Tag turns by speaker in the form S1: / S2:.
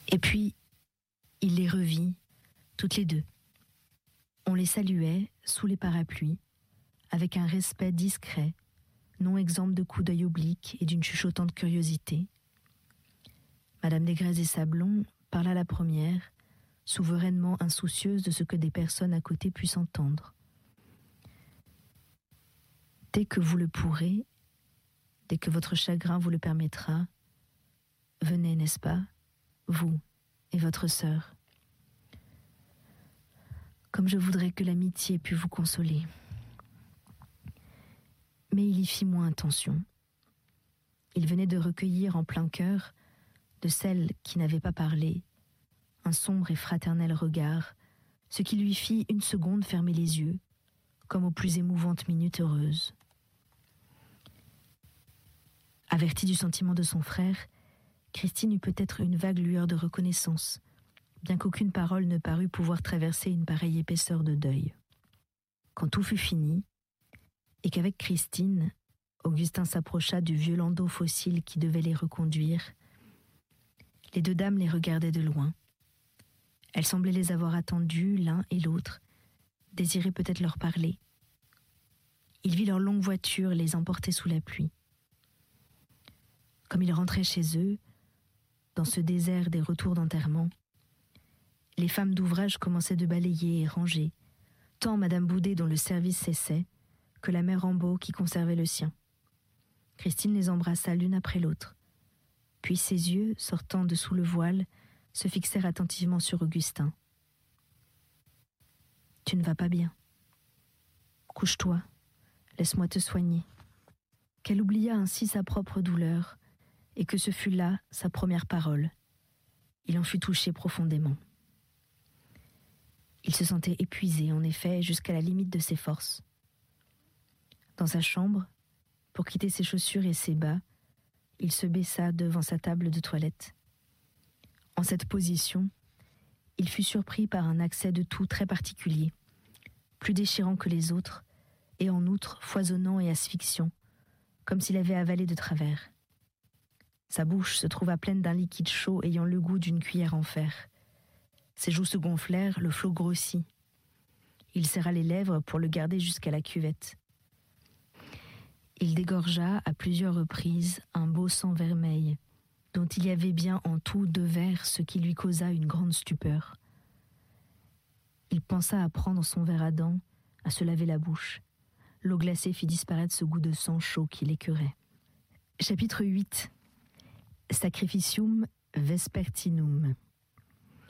S1: Et puis, il les revit, toutes les deux. On les saluait sous les parapluies, avec un respect discret, non exempt de coups d'œil obliques et d'une chuchotante curiosité. Madame Négresse et Sablon parla la première, souverainement insoucieuse de ce que des personnes à côté puissent entendre. Dès que vous le pourrez, dès que votre chagrin vous le permettra, venez, n'est-ce pas, vous et votre sœur. Comme je voudrais que l'amitié pût vous consoler. Mais il y fit moins attention. Il venait de recueillir en plein cœur, de celle qui n'avait pas parlé, un sombre et fraternel regard, ce qui lui fit une seconde fermer les yeux, comme aux plus émouvantes minutes heureuses. Avertie du sentiment de son frère, Christine eut peut-être une vague lueur de reconnaissance, bien qu'aucune parole ne parût pouvoir traverser une pareille épaisseur de deuil. Quand tout fut fini, et qu'avec Christine, Augustin s'approcha du vieux landau fossile qui devait les reconduire, les deux dames les regardaient de loin. Elles semblaient les avoir attendus l'un et l'autre, désiraient peut-être leur parler. Il vit leur longue voiture les emporter sous la pluie. Comme ils rentraient chez eux, dans ce désert des retours d'enterrement, les femmes d'ouvrage commençaient de balayer et ranger, tant Madame Boudet dont le service cessait, que la mère Rambaud qui conservait le sien. Christine les embrassa l'une après l'autre. Puis ses yeux, sortant de sous le voile, se fixèrent attentivement sur Augustin. « Tu ne vas pas bien. Couche-toi, laisse-moi te soigner. » Qu'elle oublia ainsi sa propre douleur, et que ce fut là sa première parole. Il en fut touché profondément. Il se sentait épuisé, en effet, jusqu'à la limite de ses forces. Dans sa chambre, pour quitter ses chaussures et ses bas, il se baissa devant sa table de toilette. En cette position, il fut surpris par un accès de toux très particulier, plus déchirant que les autres, et en outre foisonnant et asphyxiant, comme s'il avait avalé de travers. Sa bouche se trouva pleine d'un liquide chaud ayant le goût d'une cuillère en fer. Ses joues se gonflèrent, le flot grossit. Il serra les lèvres pour le garder jusqu'à la cuvette. Il dégorgea à plusieurs reprises un beau sang vermeil, dont il y avait bien en tout 2 verres, ce qui lui causa une grande stupeur. Il pensa à prendre son verre à dents, à se laver la bouche. L'eau glacée fit disparaître ce goût de sang chaud qui l'écœurait. Chapitre 8. Sacrificium vespertinum.